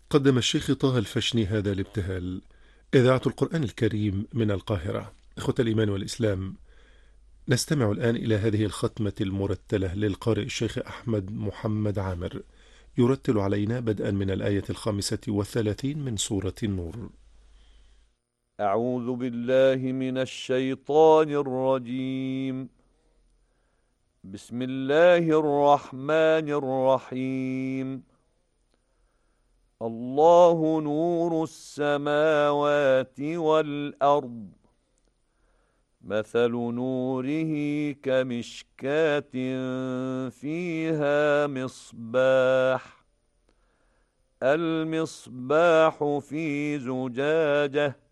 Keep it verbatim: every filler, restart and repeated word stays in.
قدم الشيخ طه الفشني هذا الابتهال. إذاعة القرآن الكريم من القاهرة. إخوة الإيمان والإسلام، نستمع الآن إلى هذه الختمة المرتلة للقارئ الشيخ أحمد محمد عامر، يرتل علينا بدءا من الآية الخامسة والثلاثين من سورة النور. أعوذ بالله من الشيطان الرجيم. بسم الله الرحمن الرحيم. الله نور السماوات والأرض، مثل نوره كمشكاة فيها مصباح، المصباح في زجاجة